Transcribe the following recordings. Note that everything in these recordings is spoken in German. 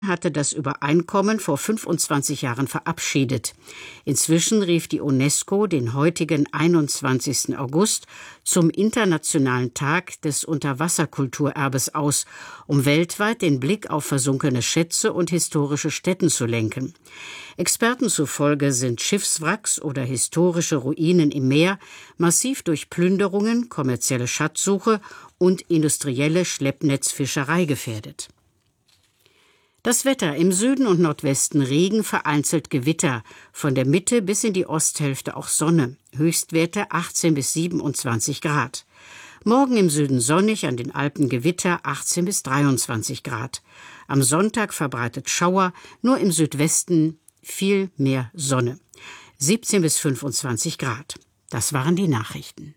hatte das Übereinkommen vor 25 Jahren verabschiedet. Inzwischen rief die UNESCO den heutigen 21. August zum Internationalen Tag des Unterwasserkulturerbes aus, um weltweit den Blick auf versunkene Schätze und historische Stätten zu lenken. Experten zufolge sind Schiffswracks oder historische Ruinen im Meer massiv durch Plünderungen, kommerzielle Schatzsuche und industrielle Schleppnetzfischerei gefährdet. Das Wetter: im Süden und Nordwesten Regen, vereinzelt Gewitter, von der Mitte bis in die Osthälfte auch Sonne, Höchstwerte 18 bis 27 Grad. Morgen im Süden sonnig, an den Alpen Gewitter, 18 bis 23 Grad. Am Sonntag verbreitet Schauer, nur im Südwesten viel mehr Sonne, 17 bis 25 Grad. Das waren die Nachrichten.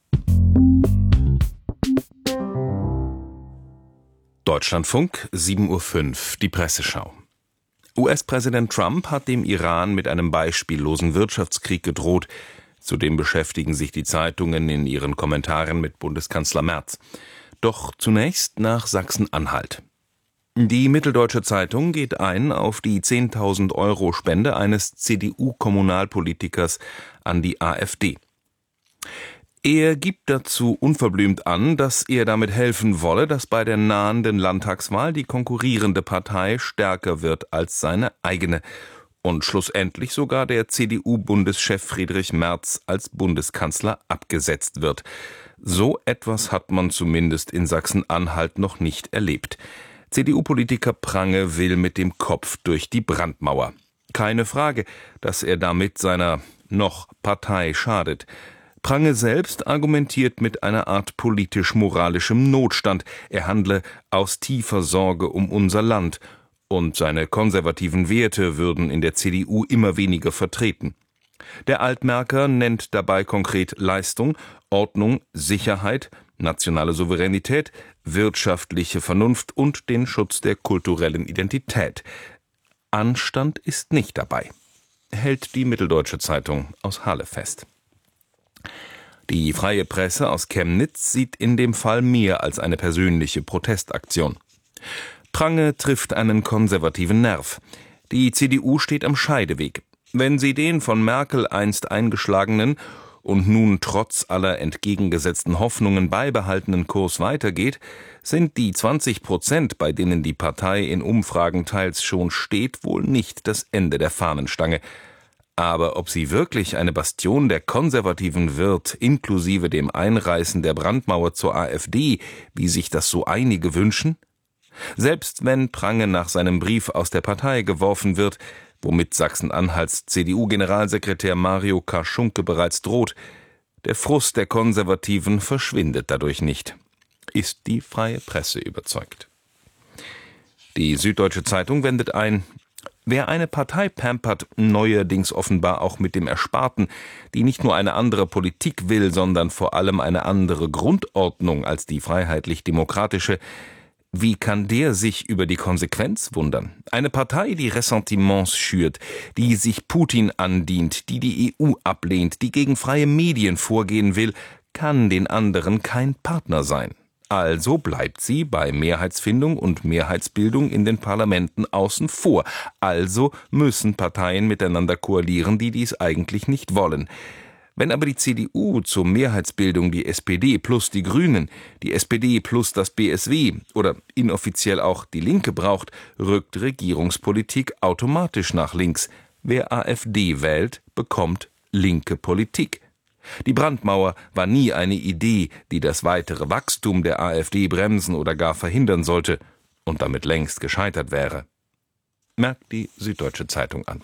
Deutschlandfunk, 7:05 Uhr, die Presseschau. US-Präsident Trump hat dem Iran mit einem beispiellosen Wirtschaftskrieg gedroht. Zudem beschäftigen sich die Zeitungen in ihren Kommentaren mit Bundeskanzler Merz. Doch zunächst nach Sachsen-Anhalt. Die Mitteldeutsche Zeitung geht ein auf die 10.000 € Spende eines CDU-Kommunalpolitikers an die AfD. Er gibt dazu unverblümt an, dass er damit helfen wolle, dass bei der nahenden Landtagswahl die konkurrierende Partei stärker wird als seine eigene und schlussendlich sogar der CDU-Bundeschef Friedrich Merz als Bundeskanzler abgesetzt wird. So etwas hat man zumindest in Sachsen-Anhalt noch nicht erlebt. CDU-Politiker Prange will mit dem Kopf durch die Brandmauer. Keine Frage, dass er damit seiner Partei schadet. Prange selbst argumentiert mit einer Art politisch-moralischem Notstand. Er handle aus tiefer Sorge um unser Land. Und seine konservativen Werte würden in der CDU immer weniger vertreten. Der Altmärker nennt dabei konkret Leistung, Ordnung, Sicherheit, nationale Souveränität, wirtschaftliche Vernunft und den Schutz der kulturellen Identität. Anstand ist nicht dabei, hält die Mitteldeutsche Zeitung aus Halle fest. Die Freie Presse aus Chemnitz sieht in dem Fall mehr als eine persönliche Protestaktion. Prange trifft einen konservativen Nerv. Die CDU steht am Scheideweg. Wenn sie den von Merkel einst eingeschlagenen und nun trotz aller entgegengesetzten Hoffnungen beibehaltenen Kurs weitergeht, sind die 20%, bei denen die Partei in Umfragen teils schon steht, wohl nicht das Ende der Fahnenstange. Aber ob sie wirklich eine Bastion der Konservativen wird, inklusive dem Einreißen der Brandmauer zur AfD, wie sich das so einige wünschen? Selbst wenn Prange nach seinem Brief aus der Partei geworfen wird, womit Sachsen-Anhalts CDU-Generalsekretär Mario Kaschunke bereits droht, der Frust der Konservativen verschwindet dadurch nicht, ist die Freie Presse überzeugt. Die Süddeutsche Zeitung wendet ein: Wer eine Partei pampert, neuerdings offenbar auch mit dem Ersparten, die nicht nur eine andere Politik will, sondern vor allem eine andere Grundordnung als die freiheitlich-demokratische, wie kann der sich über die Konsequenz wundern? Eine Partei, die Ressentiments schürt, die sich Putin andient, die die EU ablehnt, die gegen freie Medien vorgehen will, kann den anderen kein Partner sein. Also bleibt sie bei Mehrheitsfindung und Mehrheitsbildung in den Parlamenten außen vor. Also müssen Parteien miteinander koalieren, die dies eigentlich nicht wollen. Wenn aber die CDU zur Mehrheitsbildung die SPD plus die Grünen, die SPD plus das BSW oder inoffiziell auch die Linke braucht, rückt Regierungspolitik automatisch nach links. Wer AfD wählt, bekommt linke Politik. Die Brandmauer war nie eine Idee, die das weitere Wachstum der AfD bremsen oder gar verhindern sollte und damit längst gescheitert wäre. Merkt die Süddeutsche Zeitung an.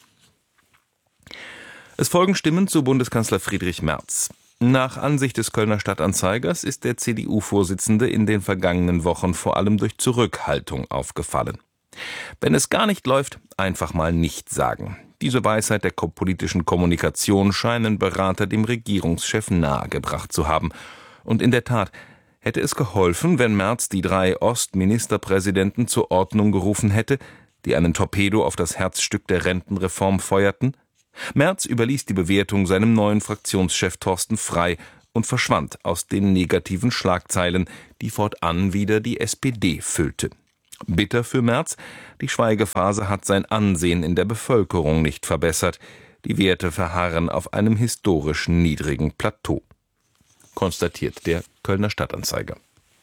Es folgen Stimmen zu Bundeskanzler Friedrich Merz. Nach Ansicht des Kölner Stadtanzeigers ist der CDU-Vorsitzende in den vergangenen Wochen vor allem durch Zurückhaltung aufgefallen. Wenn es gar nicht läuft, einfach mal nicht sagen. Diese Weisheit der politischen Kommunikation scheinen Berater dem Regierungschef nahegebracht zu haben. Und in der Tat, hätte es geholfen, wenn Merz die 3 Ostministerpräsidenten zur Ordnung gerufen hätte, die einen Torpedo auf das Herzstück der Rentenreform feuerten? Merz überließ die Bewertung seinem neuen Fraktionschef Thorsten Frey und verschwand aus den negativen Schlagzeilen, die fortan wieder die SPD füllte. Bitter für Merz: Die Schweigephase hat sein Ansehen in der Bevölkerung nicht verbessert. Die Werte verharren auf einem historisch niedrigen Plateau, konstatiert der Kölner Stadtanzeiger.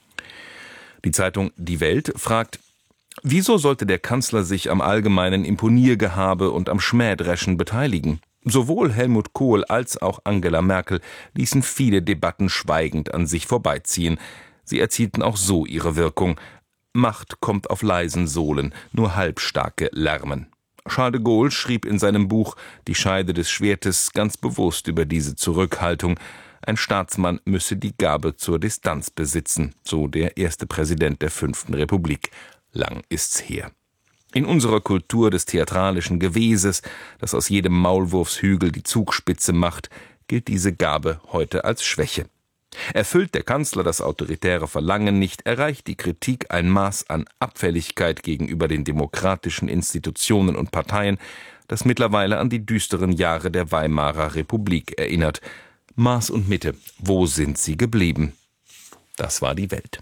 Die Zeitung Die Welt fragt: Wieso sollte der Kanzler sich am allgemeinen Imponiergehabe und am Schmähdreschen beteiligen? Sowohl Helmut Kohl als auch Angela Merkel ließen viele Debatten schweigend an sich vorbeiziehen. Sie erzielten auch so ihre Wirkung. Macht kommt auf leisen Sohlen, nur Halbstarke lärmen. Charles de Gaulle schrieb in seinem Buch Die Scheide des Schwertes ganz bewusst über diese Zurückhaltung. Ein Staatsmann müsse die Gabe zur Distanz besitzen, so der erste Präsident der 5. Republik. Lang ist's her. In unserer Kultur des theatralischen Gewäses, das aus jedem Maulwurfshügel die Zugspitze macht, gilt diese Gabe heute als Schwäche. Erfüllt der Kanzler das autoritäre Verlangen nicht, erreicht die Kritik ein Maß an Abfälligkeit gegenüber den demokratischen Institutionen und Parteien, das mittlerweile an die düsteren Jahre der Weimarer Republik erinnert. Maß und Mitte, wo sind sie geblieben? Das war die Welt.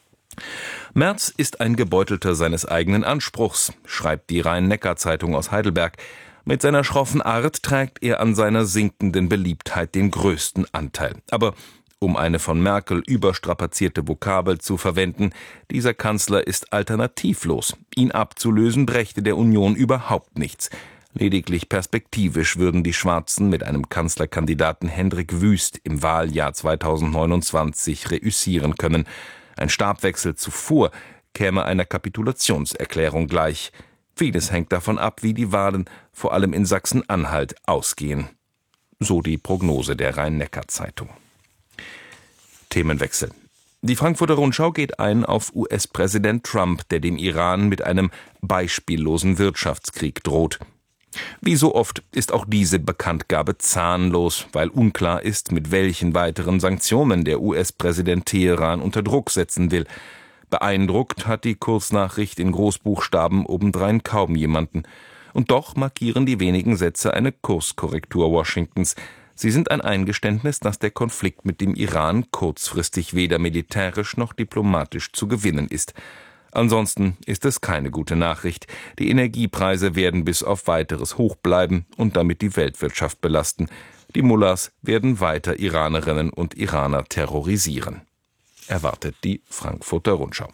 Merz ist ein Gebeutelter seines eigenen Anspruchs, schreibt die Rhein-Neckar-Zeitung aus Heidelberg. Mit seiner schroffen Art trägt er an seiner sinkenden Beliebtheit den größten Anteil. Aber um eine von Merkel überstrapazierte Vokabel zu verwenden, dieser Kanzler ist alternativlos. Ihn abzulösen brächte der Union überhaupt nichts. Lediglich perspektivisch würden die Schwarzen mit einem Kanzlerkandidaten Hendrik Wüst im Wahljahr 2029 reüssieren können. Ein Stabwechsel zuvor käme einer Kapitulationserklärung gleich. Vieles hängt davon ab, wie die Wahlen, vor allem in Sachsen-Anhalt, ausgehen. So die Prognose der Rhein-Neckar-Zeitung. Themenwechsel. Die Frankfurter Rundschau geht ein auf US-Präsident Trump, der dem Iran mit einem beispiellosen Wirtschaftskrieg droht. Wie so oft ist auch diese Bekanntgabe zahnlos, weil unklar ist, mit welchen weiteren Sanktionen der US-Präsident Teheran unter Druck setzen will. Beeindruckt hat die Kurznachricht in Großbuchstaben obendrein kaum jemanden. Und doch markieren die wenigen Sätze eine Kurskorrektur Washingtons. Sie sind ein Eingeständnis, dass der Konflikt mit dem Iran kurzfristig weder militärisch noch diplomatisch zu gewinnen ist. Ansonsten ist es keine gute Nachricht. Die Energiepreise werden bis auf Weiteres hoch bleiben und damit die Weltwirtschaft belasten. Die Mullahs werden weiter Iranerinnen und Iraner terrorisieren, erwartet die Frankfurter Rundschau.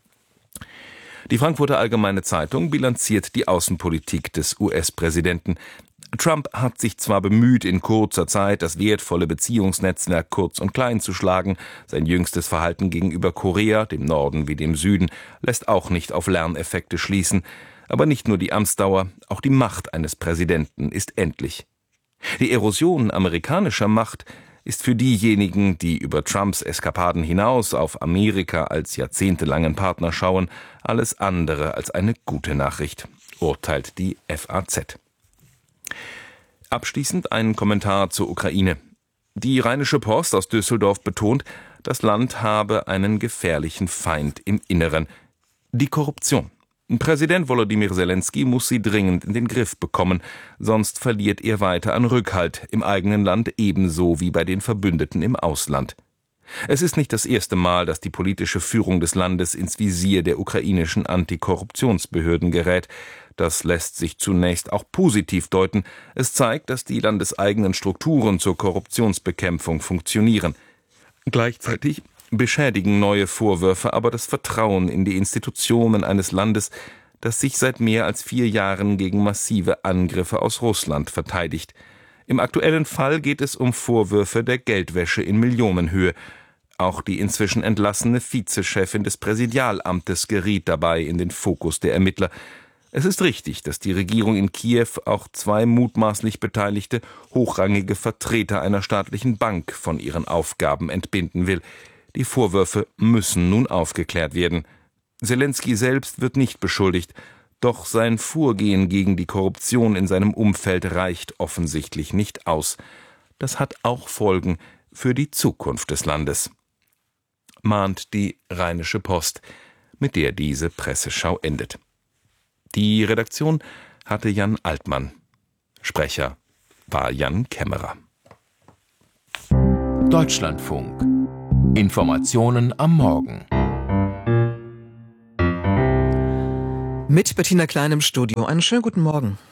Die Frankfurter Allgemeine Zeitung bilanziert die Außenpolitik des US-Präsidenten. Trump hat sich zwar bemüht, in kurzer Zeit das wertvolle Beziehungsnetzwerk kurz und klein zu schlagen, sein jüngstes Verhalten gegenüber Korea, dem Norden wie dem Süden, lässt auch nicht auf Lerneffekte schließen. Aber nicht nur die Amtsdauer, auch die Macht eines Präsidenten ist endlich. Die Erosion amerikanischer Macht ist für diejenigen, die über Trumps Eskapaden hinaus auf Amerika als jahrzehntelangen Partner schauen, alles andere als eine gute Nachricht, urteilt die FAZ. Abschließend ein Kommentar zur Ukraine. Die Rheinische Post aus Düsseldorf betont, das Land habe einen gefährlichen Feind im Inneren: die Korruption. Präsident Volodymyr Zelensky muss sie dringend in den Griff bekommen, sonst verliert er weiter an Rückhalt im eigenen Land ebenso wie bei den Verbündeten im Ausland. Es ist nicht das erste Mal, dass die politische Führung des Landes ins Visier der ukrainischen Antikorruptionsbehörden gerät. Das lässt sich zunächst auch positiv deuten. Es zeigt, dass die landeseigenen Strukturen zur Korruptionsbekämpfung funktionieren. Gleichzeitig beschädigen neue Vorwürfe aber das Vertrauen in die Institutionen eines Landes, das sich seit mehr als 4 Jahren gegen massive Angriffe aus Russland verteidigt. Im aktuellen Fall geht es um Vorwürfe der Geldwäsche in Millionenhöhe. Auch die inzwischen entlassene Vizechefin des Präsidialamtes geriet dabei in den Fokus der Ermittler. Es ist richtig, dass die Regierung in Kiew auch 2 mutmaßlich beteiligte, hochrangige Vertreter einer staatlichen Bank von ihren Aufgaben entbinden will. Die Vorwürfe müssen nun aufgeklärt werden. Zelensky selbst wird nicht beschuldigt, doch sein Vorgehen gegen die Korruption in seinem Umfeld reicht offensichtlich nicht aus. Das hat auch Folgen für die Zukunft des Landes, mahnt die Rheinische Post, mit der diese Presseschau endet. Die Redaktion hatte Jan Altmann. Sprecher war Jan Kämmerer. Deutschlandfunk. Informationen am Morgen. Mit Bettina Klein im Studio. Einen schönen guten Morgen.